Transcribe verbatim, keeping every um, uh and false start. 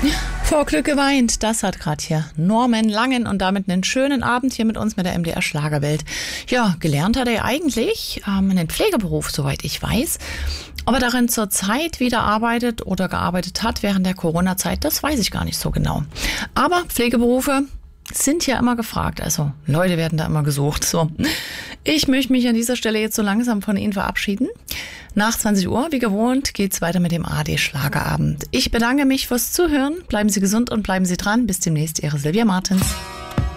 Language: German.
Vor Glück geweint, das hat gerade hier Norman Langen und damit einen schönen Abend hier mit uns mit der M D R Schlagerwelt. Ja, gelernt hat er eigentlich ähm, einen Pflegeberuf, soweit ich weiß. Ob er darin zurzeit wieder arbeitet oder gearbeitet hat während der Corona-Zeit, das weiß ich gar nicht so genau. Aber Pflegeberufe sind ja immer gefragt, also Leute werden da immer gesucht. So, ich möchte mich an dieser Stelle jetzt so langsam von Ihnen verabschieden. Nach zwanzig Uhr, wie gewohnt, geht's weiter mit dem A D Schlagerabend. Ich bedanke mich fürs Zuhören. Bleiben Sie gesund und bleiben Sie dran. Bis demnächst, Ihre Silvia Martens.